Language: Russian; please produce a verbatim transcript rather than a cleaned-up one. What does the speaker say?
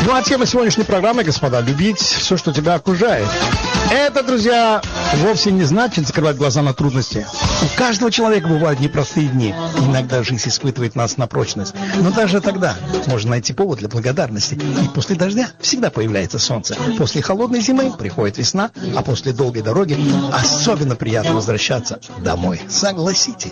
Ну а тема сегодняшней программы, господа, любить все, что тебя окружает. Это, друзья, вовсе не значит закрывать глаза на трудности. У каждого человека бывают непростые дни. Иногда жизнь испытывает нас на прочность. Но даже тогда можно найти повод для благодарности. И после дождя всегда появляется солнце. После холодной зимы приходит весна, а после долгой дороги особенно приятно возвращаться домой. Согласитесь.